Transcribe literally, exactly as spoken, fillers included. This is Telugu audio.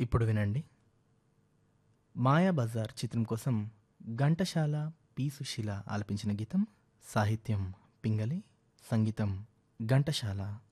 ఇప్పుడు వినండి 'మాయాబజార్' చిత్రం కోసం ఘంటసాల, పి. సుశీల ఆలపించిన గీతం. సాహిత్యం పింగళి, సంగీతం ఘంటసాల.